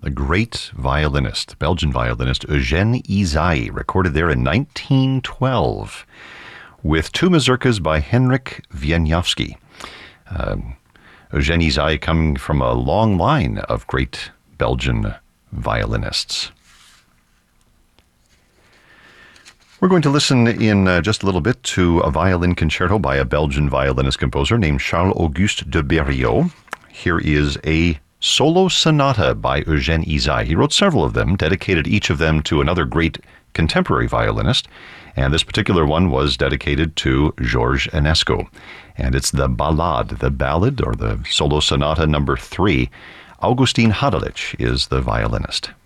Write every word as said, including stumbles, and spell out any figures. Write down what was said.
the great violinist, Belgian violinist Eugène Ysaÿe, recorded there in nineteen twelve, with two mazurkas by Henryk Wieniawski. Um, Eugène Ysaÿe coming from a long line of great Belgian violinists. We're going to listen in uh, just a little bit to a violin concerto by a Belgian violinist composer named Charles-Auguste de Berriot. Here is a solo sonata by Eugène Ysaÿe. He wrote several of them, dedicated each of them to another great contemporary violinist, and this particular one was dedicated to Georges Enesco. And it's the Ballade, the ballad, or the solo sonata number three. Augustin Hadelich is the violinist.